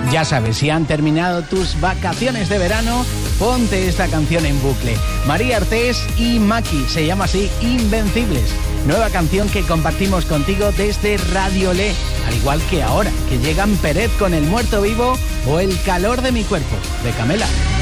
Ya sabes, si han terminado tus vacaciones de verano, ponte esta canción en bucle. María Artés y Maki, se llama así, Invencibles. Nueva canción que compartimos contigo desde Radio Le, al igual que ahora, que llegan Peret con El Muerto Vivo o El Calor de mi Cuerpo, de Camela.